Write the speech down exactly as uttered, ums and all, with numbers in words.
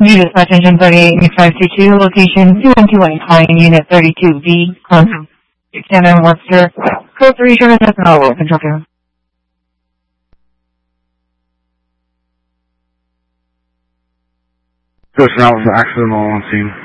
New dispatch engine thirty-eight, five two two, location two one two eight, calling unit thirty-two B, Clemson. Examiner Webster, code three, Sherman National, control two. Ghost Route was accident on scene.